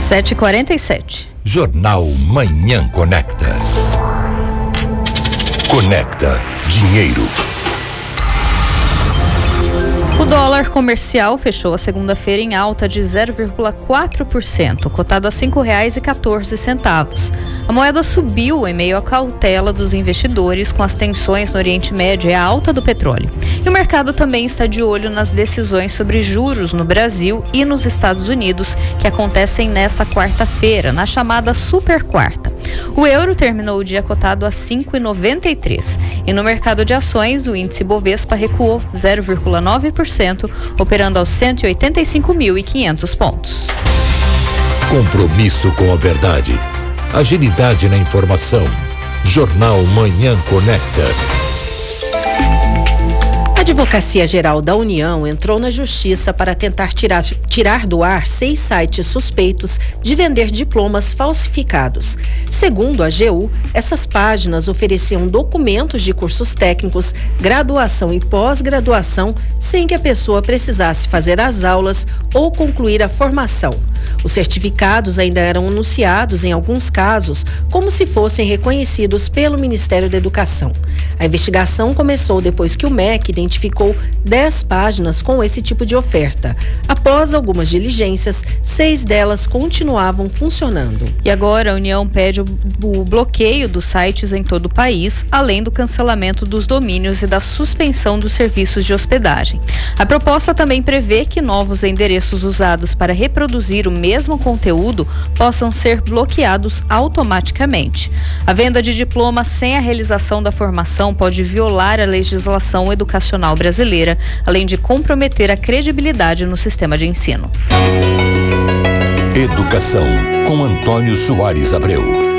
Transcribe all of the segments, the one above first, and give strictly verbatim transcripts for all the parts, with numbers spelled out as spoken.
sete e quarenta e sete. Jornal Manhã Conecta. Conecta Dinheiro. O dólar comercial fechou a segunda-feira em alta de zero vírgula quatro por cento, cotado a cinco reais e quatorze centavos. A moeda subiu em meio à cautela dos investidores com as tensões no Oriente Médio e a alta do petróleo. E o mercado também está de olho nas decisões sobre juros no Brasil e nos Estados Unidos, que acontecem nesta quarta-feira, na chamada Super Quarta. O euro terminou o dia cotado a cinco reais e noventa e três centavos. E no mercado de ações, o índice Bovespa recuou zero vírgula nove por cento, operando aos cento e oitenta e cinco mil e quinhentos pontos. Compromisso com a verdade. Agilidade na informação. Jornal Manhã Conecta. A Advocacia Geral da União entrou na Justiça para tentar tirar, tirar do ar seis sites suspeitos de vender diplomas falsificados. Segundo a A G U, essas páginas ofereciam documentos de cursos técnicos, graduação e pós-graduação, sem que a pessoa precisasse fazer as aulas ou concluir a formação. Os certificados ainda eram anunciados, em alguns casos, como se fossem reconhecidos pelo Ministério da Educação. A investigação começou depois que o M E C identificou dez páginas com esse tipo de oferta. Após algumas diligências, seis delas continuavam funcionando. E agora a União pede o, o bloqueio dos sites em todo o país, além do cancelamento dos domínios e da suspensão dos serviços de hospedagem. A proposta também prevê que novos endereços usados para reproduzir o mesmo conteúdo possam ser bloqueados automaticamente. A venda de diploma sem a realização da formação pode violar a legislação educacional brasileira, além de comprometer a credibilidade no sistema de ensino. Educação, com Antônio Soares Abreu.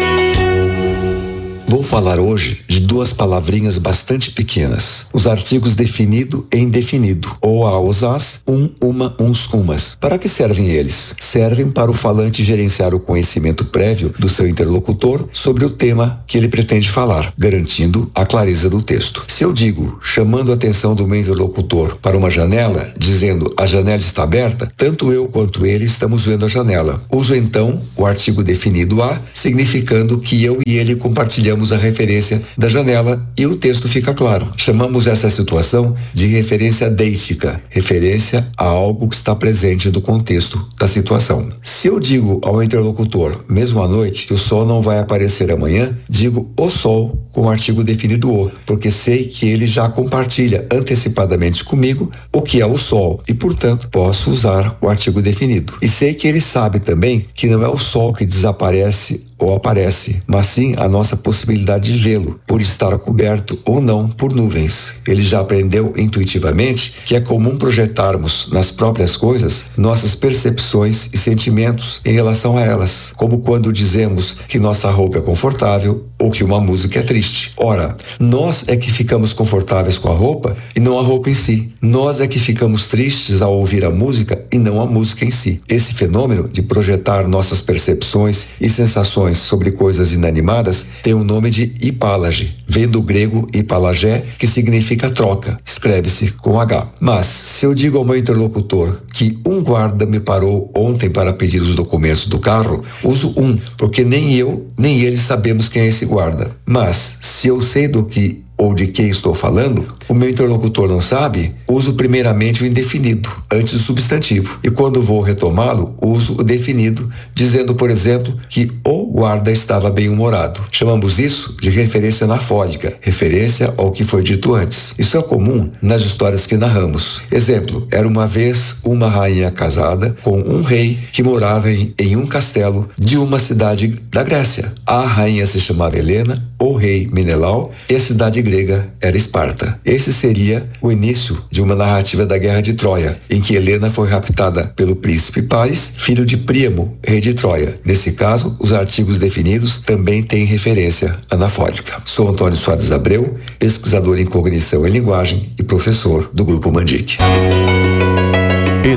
Vou falar hoje de duas palavrinhas bastante pequenas. Os artigos definido e indefinido, ou a, os, as, um, uma, uns, umas. Para que servem eles? Servem para o falante gerenciar o conhecimento prévio do seu interlocutor sobre o tema que ele pretende falar, garantindo a clareza do texto. Se eu digo, chamando a atenção do meu interlocutor para uma janela, dizendo a janela está aberta, tanto eu quanto ele estamos vendo a janela. Uso então o artigo definido a, significando que eu e ele compartilhamos a referência da janela e o texto fica claro. Chamamos essa situação de referência deística, referência a algo que está presente no contexto da situação. Se eu digo ao interlocutor, mesmo à noite, que o sol não vai aparecer amanhã, digo o sol com o artigo definido o, porque sei que ele já compartilha antecipadamente comigo o que é o sol e, portanto, posso usar o artigo definido. E sei que ele sabe também que não é o sol que desaparece ou aparece, mas sim a nossa possibilidade de vê-lo, por estar coberto ou não por nuvens. Ele já aprendeu intuitivamente que é comum projetarmos nas próprias coisas nossas percepções e sentimentos em relação a elas, como quando dizemos que nossa roupa é confortável ou que uma música é triste. Ora, nós é que ficamos confortáveis com a roupa e não a roupa em si. Nós é que ficamos tristes ao ouvir a música e não a música em si. Esse fenômeno de projetar nossas percepções e sensações sobre coisas inanimadas tem o nome de hipálage, vem do grego hipalagé, que significa troca, escreve-se com H. Mas, se eu digo ao meu interlocutor que um guarda me parou ontem para pedir os documentos do carro, uso um, porque nem eu, nem ele sabemos quem é esse guarda. Mas, se eu sei do que ou de quem estou falando, o meu interlocutor não sabe, uso primeiramente o indefinido, antes do substantivo. E quando vou retomá-lo, uso o definido, dizendo, por exemplo, que o guarda estava bem-humorado. Chamamos isso de referência anafórica, referência ao que foi dito antes. Isso é comum nas histórias que narramos. Exemplo, era uma vez uma rainha casada com um rei que morava em, em um castelo de uma cidade da Grécia. A rainha se chamava Helena, o rei Menelau, e a cidade grega era Esparta. Esse seria o início de uma narrativa da Guerra de Troia, em que Helena foi raptada pelo príncipe Paris, filho de Príamo, rei de Troia. Nesse caso, os artigos definidos também têm referência anafórica. Sou Antônio Soares Abreu, pesquisador em cognição e linguagem e professor do Grupo Mandic.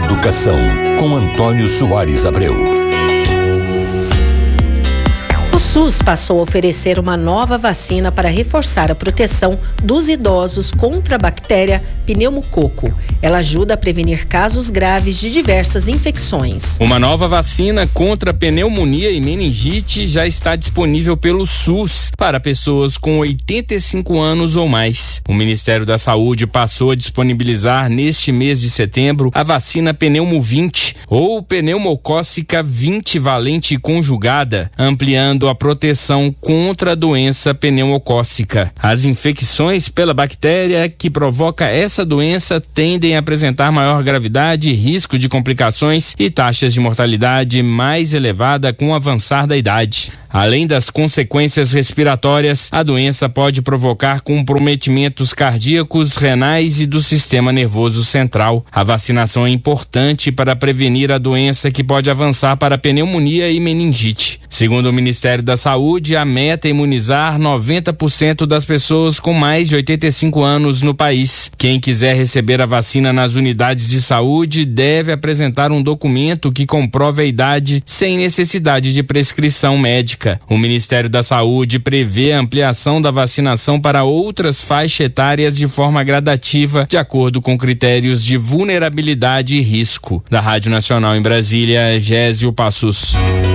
Educação, com Antônio Soares Abreu. Os SUS passou a oferecer uma nova vacina para reforçar a proteção dos idosos contra a bactéria pneumococo. Ela ajuda a prevenir casos graves de diversas infecções. Uma nova vacina contra pneumonia e meningite já está disponível pelo SUS para pessoas com oitenta e cinco anos ou mais. O Ministério da Saúde passou a disponibilizar neste mês de setembro a vacina Pneumo vinte ou pneumocócica vinte valente conjugada, ampliando a proteção contra a doença pneumocócica. As infecções pela bactéria que provoca essa doença tendem a apresentar maior gravidade, risco de complicações e taxas de mortalidade mais elevada com o avançar da idade. Além das consequências respiratórias, a doença pode provocar comprometimentos cardíacos, renais e do sistema nervoso central. A vacinação é importante para prevenir a doença que pode avançar para pneumonia e meningite. Segundo o Ministério da Saúde, a meta é imunizar noventa por cento das pessoas com mais de oitenta e cinco anos no país. Quem quiser receber a vacina nas unidades de saúde deve apresentar um documento que comprove a idade sem necessidade de prescrição médica. O Ministério da Saúde prevê a ampliação da vacinação para outras faixas etárias de forma gradativa, de acordo com critérios de vulnerabilidade e risco. Da Rádio Nacional em Brasília, Gésio Passos.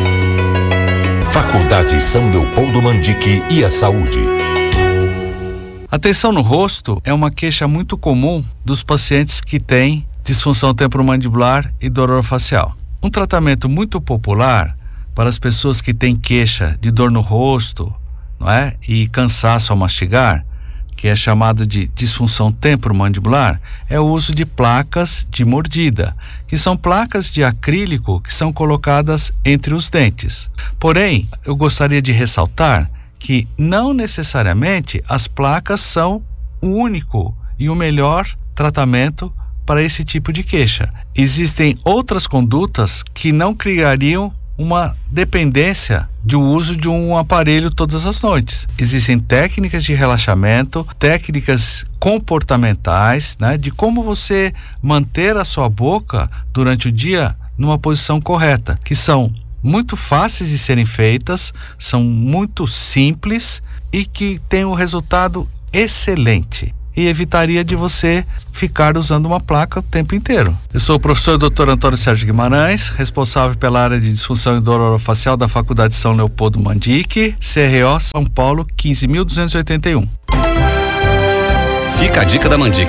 Faculdade São Leopoldo Mandique e a Saúde. A tensão no rosto é uma queixa muito comum dos pacientes que têm disfunção temporomandibular e dor orofacial. Um tratamento muito popular para as pessoas que têm queixa de dor no rosto, não é? E cansaço ao mastigar, que é chamado de disfunção temporomandibular, é o uso de placas de mordida, que são placas de acrílico que são colocadas entre os dentes. Porém, eu gostaria de ressaltar que não necessariamente as placas são o único e o melhor tratamento para esse tipo de queixa. Existem outras condutas que não criariam uma dependência do uso de um aparelho todas as noites. Existem técnicas de relaxamento, técnicas comportamentais, né, de como você manter a sua boca durante o dia numa posição correta, que são muito fáceis de serem feitas, são muito simples e que têm um resultado excelente. E evitaria de você ficar usando uma placa o tempo inteiro. Eu sou o professor doutor Antônio Sérgio Guimarães, responsável pela área de disfunção e dor orofacial da Faculdade São Leopoldo Mandique, C R O São Paulo quinze mil duzentos e oitenta e um. Fica a dica da Mandique.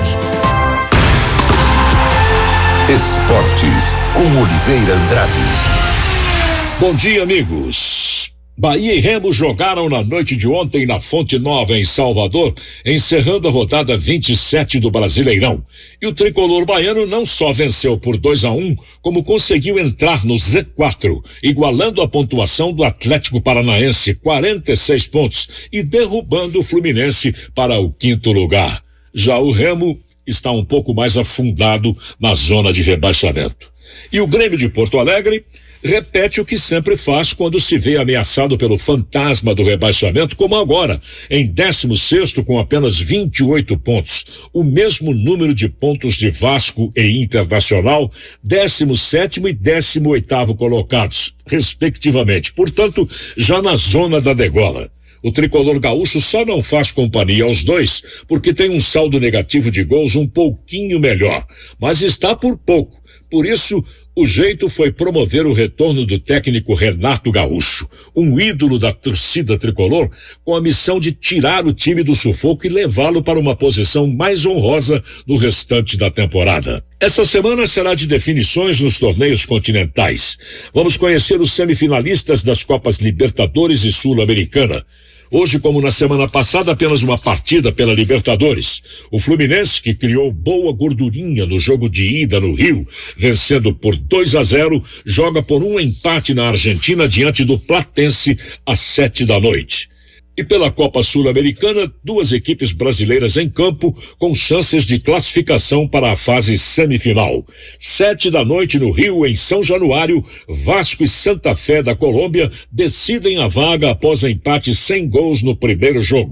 Esportes com Oliveira Andrade. Bom dia, amigos. Bahia e Remo jogaram na noite de ontem na Fonte Nova, em Salvador, encerrando a rodada vinte e sete do Brasileirão. E o tricolor baiano não só venceu por dois a um, como conseguiu entrar no Z quatro, igualando a pontuação do Atlético Paranaense, quarenta e seis pontos, e derrubando o Fluminense para o quinto lugar. Já o Remo está um pouco mais afundado na zona de rebaixamento. E o Grêmio de Porto Alegre repete o que sempre faz quando se vê ameaçado pelo fantasma do rebaixamento, como agora, em décimo sexto com apenas vinte e oito pontos, o mesmo número de pontos de Vasco e Internacional, décimo sétimo e décimo oitavo colocados, respectivamente. Portanto, já na zona da degola. O tricolor gaúcho só não faz companhia aos dois porque tem um saldo negativo de gols um pouquinho melhor, mas está por pouco. Por isso, o jeito foi promover o retorno do técnico Renato Gaúcho, um ídolo da torcida tricolor, com a missão de tirar o time do sufoco e levá-lo para uma posição mais honrosa no restante da temporada. Essa semana será de definições nos torneios continentais. Vamos conhecer os semifinalistas das Copas Libertadores e Sul-Americana. Hoje, como na semana passada, apenas uma partida pela Libertadores. O Fluminense, que criou boa gordurinha no jogo de ida no Rio, vencendo por dois a zero, joga por um empate na Argentina diante do Platense às sete da noite. E pela Copa Sul-Americana, duas equipes brasileiras em campo com chances de classificação para a fase semifinal. Sete da noite no Rio, em São Januário, Vasco e Santa Fé da Colômbia decidem a vaga após empate sem gols no primeiro jogo.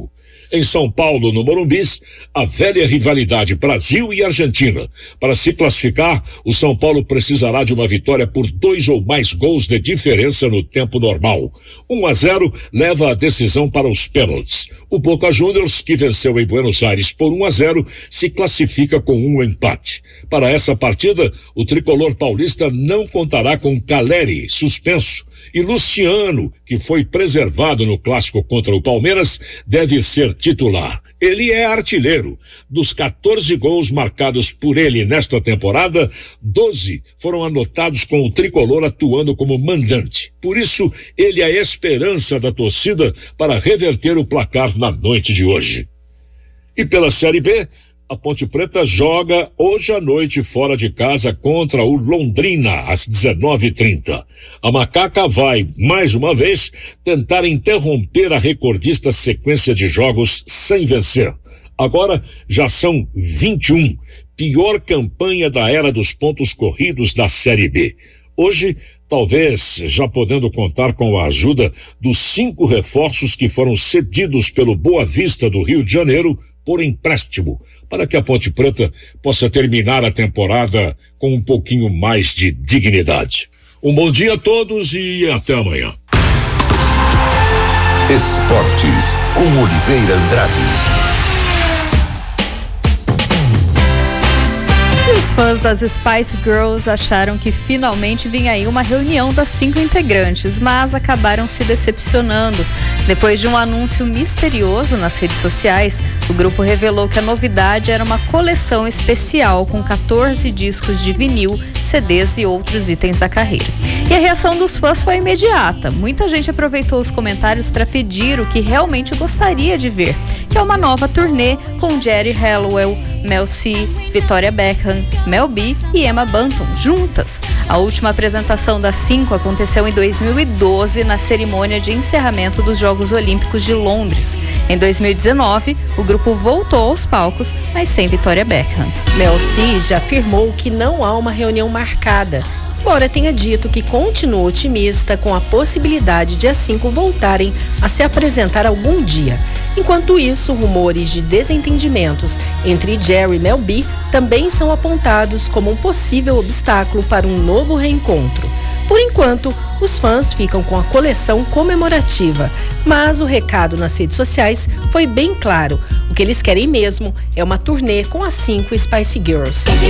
Em São Paulo, no Morumbi, a velha rivalidade Brasil e Argentina. Para se classificar, o São Paulo precisará de uma vitória por dois ou mais gols de diferença no tempo normal. um a zero leva a decisão para os pênaltis. O Boca Juniors, que venceu em Buenos Aires por um a zero, se classifica com um empate. Para essa partida, o tricolor paulista não contará com Caleri, suspenso, e Luciano, que foi preservado no clássico contra o Palmeiras, deve ser titular. Ele é artilheiro. Dos quatorze gols marcados por ele nesta temporada, doze foram anotados com o tricolor atuando como mandante. Por isso, ele é a esperança da torcida para reverter o placar na noite de hoje. E pela Série B, a Ponte Preta joga hoje à noite fora de casa contra o Londrina, às dezenove e trinta. A Macaca vai, mais uma vez, tentar interromper a recordista sequência de jogos sem vencer. Agora já são vinte e um, pior campanha da era dos pontos corridos da Série B. Hoje, talvez já podendo contar com a ajuda dos cinco reforços que foram cedidos pelo Boa Vista do Rio de Janeiro por empréstimo, para que a Ponte Preta possa terminar a temporada com um pouquinho mais de dignidade. Um bom dia a todos e até amanhã. Esportes com Oliveira Andrade. Os fãs das Spice Girls acharam que finalmente vinha aí uma reunião das cinco integrantes, mas acabaram se decepcionando. Depois de um anúncio misterioso nas redes sociais, o grupo revelou que a novidade era uma coleção especial com quatorze discos de vinil, C Ds e outros itens da carreira. E a reação dos fãs foi imediata. Muita gente aproveitou os comentários para pedir o que realmente gostaria de ver, que é uma nova turnê com Geri Halliwell, Mel C, Victoria Beckham, Mel B e Emma Bunton juntas. A última apresentação das cinco aconteceu em dois mil e doze na cerimônia de encerramento dos Jogos Olímpicos de Londres. Em dois mil e dezenove, o grupo voltou aos palcos, mas sem Victoria Beckham. Mel C já afirmou que não há uma reunião marcada, embora tenha dito que continua otimista com a possibilidade de as cinco voltarem a se apresentar algum dia. Enquanto isso, rumores de desentendimentos entre Geri e Mel B também são apontados como um possível obstáculo para um novo reencontro. Por enquanto, os fãs ficam com a coleção comemorativa, mas o recado nas redes sociais foi bem claro. O que eles querem mesmo é uma turnê com as cinco Spice Girls.